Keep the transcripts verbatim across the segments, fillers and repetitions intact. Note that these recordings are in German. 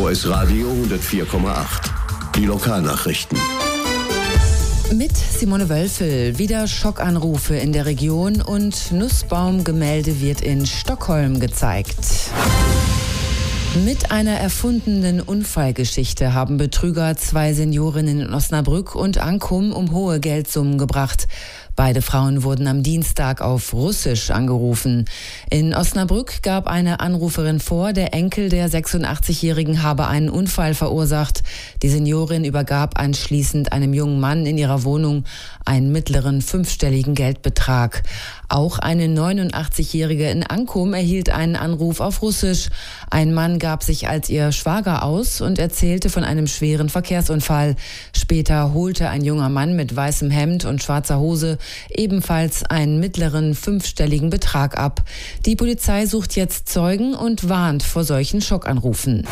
O S Radio hundertvier Komma acht. Die Lokalnachrichten. Mit Simone Wölfel. Wieder Schockanrufe in der Region und Nussbaumgemälde wird in Stockholm gezeigt. Mit einer erfundenen Unfallgeschichte haben Betrüger zwei Seniorinnen in Osnabrück und Ankum um hohe Geldsummen gebracht. Beide Frauen wurden am Dienstag auf Russisch angerufen. In Osnabrück gab eine Anruferin vor, der Enkel der sechsundachtzigjährigen habe einen Unfall verursacht. Die Seniorin übergab anschließend einem jungen Mann in ihrer Wohnung einen mittleren fünfstelligen Geldbetrag. Auch eine neunundachtzigjährige in Ankum erhielt einen Anruf auf Russisch. Ein Mann gab sich als ihr Schwager aus und erzählte von einem schweren Verkehrsunfall. Später holte ein junger Mann mit weißem Hemd und schwarzer Hose ebenfalls einen mittleren fünfstelligen Betrag ab. Die Polizei sucht jetzt Zeugen und warnt vor solchen Schockanrufen.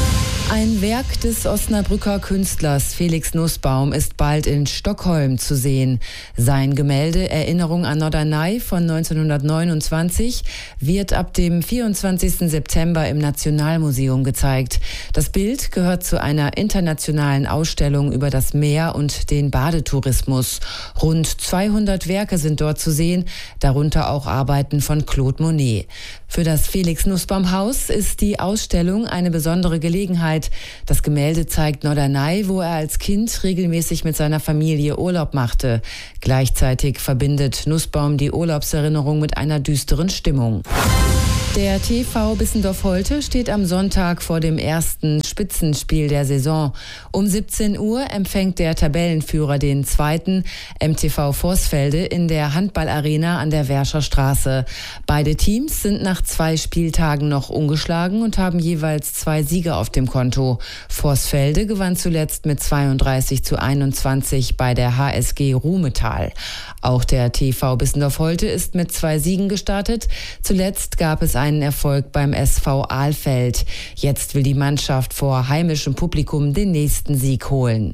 Ein Werk des Osnabrücker Künstlers Felix Nussbaum ist bald in Stockholm zu sehen. Sein Gemälde Erinnerung an Norderney von neunzehnhundertneunundzwanzig wird ab dem vierundzwanzigsten September im Nationalmuseum gezeigt. Das Bild gehört zu einer internationalen Ausstellung über das Meer und den Badetourismus. Rund zweihundert Werke sind dort zu sehen, darunter auch Arbeiten von Claude Monet. Für das Felix Nussbaum Haus ist die Ausstellung eine besondere Gelegenheit. Das Gemälde zeigt Norderney, wo er als Kind regelmäßig mit seiner Familie Urlaub machte. Gleichzeitig verbindet Nussbaum die Urlaubserinnerung mit einer düsteren Stimmung. Der T V Bissendorf-Holte steht am Sonntag vor dem ersten Spitzenspiel der Saison. Um siebzehn Uhr empfängt der Tabellenführer den zweiten M T V Vorsfelde in der Handballarena an der Wärscher Straße. Beide Teams sind nach zwei Spieltagen noch ungeschlagen und haben jeweils zwei Siege auf dem Konto. Vorsfelde gewann zuletzt mit zweiunddreißig zu einundzwanzig bei der H S G Ruhmetal. Auch der T V Bissendorf-Holte ist mit zwei Siegen gestartet. Zuletzt gab es einen Erfolg beim S V Ahlfeld. Jetzt will die Mannschaft vor heimischem Publikum den nächsten Sieg holen.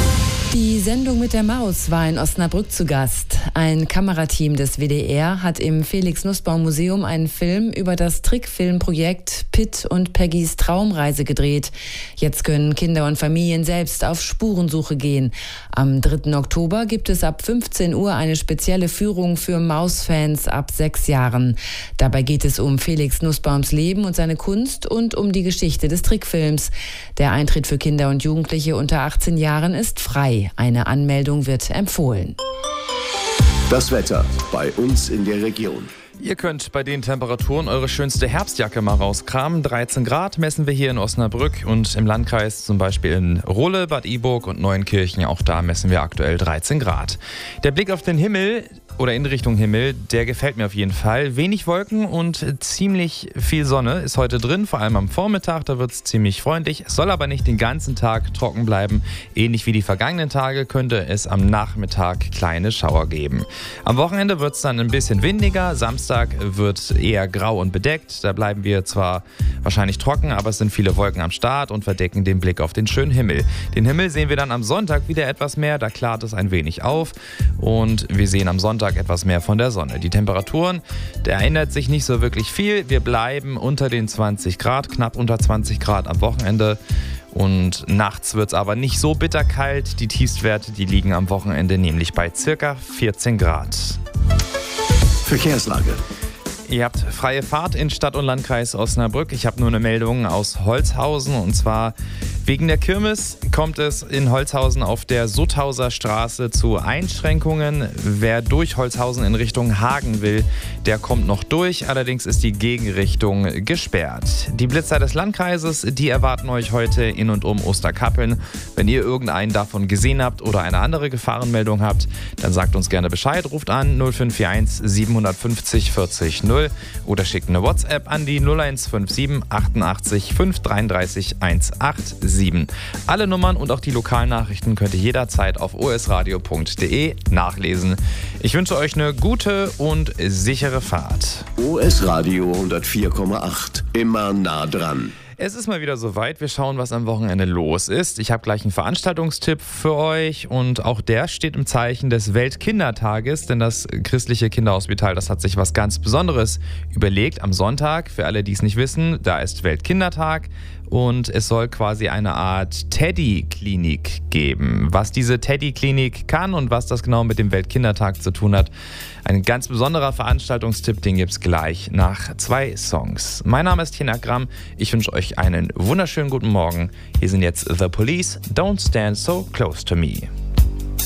Die Sendung mit der Maus war in Osnabrück zu Gast. Ein Kamerateam des W D R hat im Felix-Nussbaum-Museum einen Film über das Trickfilmprojekt Pitt und Peggys Traumreise gedreht. Jetzt können Kinder und Familien selbst auf Spurensuche gehen. Am dritten Oktober gibt es ab fünfzehn Uhr eine spezielle Führung für Mausfans ab sechs Jahren. Dabei geht es um Felix Nussbaums Leben und seine Kunst und um die Geschichte des Trickfilms. Der Eintritt für Kinder und Jugendliche unter achtzehn Jahren ist frei. Eine Anmeldung wird empfohlen. Das Wetter bei uns in der Region. Ihr könnt bei den Temperaturen eure schönste Herbstjacke mal rauskramen. dreizehn Grad messen wir hier in Osnabrück und im Landkreis, zum Beispiel in Rolle, Bad Iburg und Neuenkirchen. Auch da messen wir aktuell dreizehn Grad. Der Blick auf den Himmel oder in Richtung Himmel, der gefällt mir auf jeden Fall. Wenig Wolken und ziemlich viel Sonne ist heute drin, vor allem am Vormittag, da wird es ziemlich freundlich. Es soll aber nicht den ganzen Tag trocken bleiben. Ähnlich wie die vergangenen Tage könnte es am Nachmittag kleine Schauer geben. Am Wochenende wird es dann ein bisschen windiger. Samstag wird eher grau und bedeckt. Da bleiben wir zwar wahrscheinlich trocken, aber es sind viele Wolken am Start und verdecken den Blick auf den schönen Himmel. Den Himmel sehen wir dann am Sonntag wieder etwas mehr, da klart es ein wenig auf und wir sehen am Sonntag etwas mehr von der Sonne. Die Temperaturen, da ändert sich nicht so wirklich viel. Wir bleiben unter den zwanzig Grad, knapp unter zwanzig Grad am Wochenende. Und nachts wird es aber nicht so bitterkalt. Die Tiefstwerte, die liegen am Wochenende nämlich bei circa vierzehn Grad. Verkehrslage. Ihr habt freie Fahrt in Stadt und Landkreis Osnabrück. Ich habe nur eine Meldung aus Holzhausen und zwar wegen der Kirmes kommt es in Holzhausen auf der Sutthauser Straße zu Einschränkungen. Wer durch Holzhausen in Richtung Hagen will, der kommt noch durch. Allerdings ist die Gegenrichtung gesperrt. Die Blitzer des Landkreises, die erwarten euch heute in und um Osterkappeln. Wenn ihr irgendeinen davon gesehen habt oder eine andere Gefahrenmeldung habt, dann sagt uns gerne Bescheid. Ruft an null fünf vier eins sieben fünf null vierzig null oder schickt eine WhatsApp an die null eins fünf sieben achtundachtzig fünf dreiunddreißig hundertsiebenundachtzig. Alle Nummern und auch die Lokalnachrichten könnt ihr jederzeit auf o s radio punkt d e nachlesen. Ich wünsche euch eine gute und sichere Fahrt. O S Radio hundertvier Komma acht. Immer nah dran. Es ist mal wieder soweit. Wir schauen, was am Wochenende los ist. Ich habe gleich einen Veranstaltungstipp für euch und auch der steht im Zeichen des Weltkindertages, denn das christliche Kinderhospital, das hat sich was ganz Besonderes überlegt. Am Sonntag, für alle, die es nicht wissen, da ist Weltkindertag und es soll quasi eine Art Teddy-Klinik geben. Was diese Teddy-Klinik kann und was das genau mit dem Weltkindertag zu tun hat, ein ganz besonderer Veranstaltungstipp, den gibt es gleich nach zwei Songs. Mein Name ist Tina Gramm, ich wünsche euch einen wunderschönen guten Morgen. Hier sind jetzt The Police, Don't Stand So Close to Me.